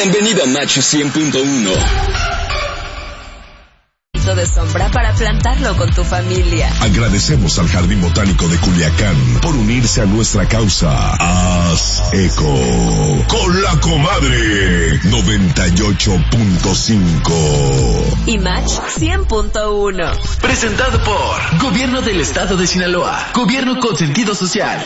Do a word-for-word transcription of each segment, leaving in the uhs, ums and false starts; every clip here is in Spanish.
Bienvenido a Macho cien punto uno. De sombra para plantarlo con tu familia. Agradecemos al Jardín Botánico de Culiacán por unirse a nuestra causa. Haz eco con la comadre noventa y ocho punto cinco y Match cien punto uno. Presentado por Gobierno del Estado de Sinaloa. Gobierno con sentido social.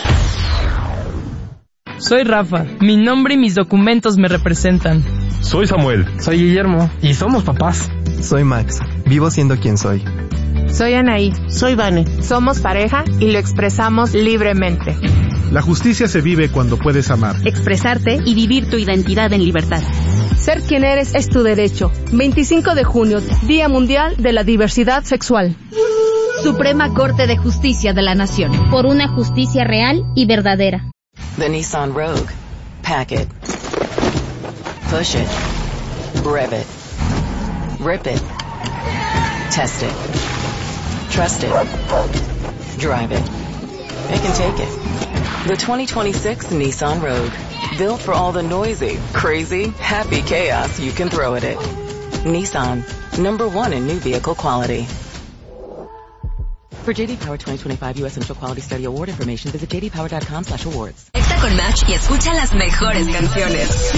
Soy Rafa. Mi nombre y mis documentos me representan. Soy Samuel. Soy Guillermo. Y somos papás. Soy Max. Vivo siendo quien soy. Soy Anaí. Soy Vane. Somos pareja y lo expresamos libremente. La justicia se vive cuando puedes amar, expresarte y vivir tu identidad en libertad. Ser quien eres es tu derecho. veinticinco de junio, Día Mundial de la Diversidad Sexual. Suprema Corte de Justicia de la Nación. Por una justicia real y verdadera. The Nissan Rogue. Pack it. Push it. Rev it. Rip it. Test it. Trust it. Drive it. It can take it. The twenty twenty-six Nissan Rogue. Built for all the noisy, crazy, happy chaos you can throw at it. Nissan. Number one in new vehicle quality. For J D Power twenty twenty-five U S Initial Quality Study Award information, visit j d power dot com slash awards. Está con Match y escucha las mejores canciones.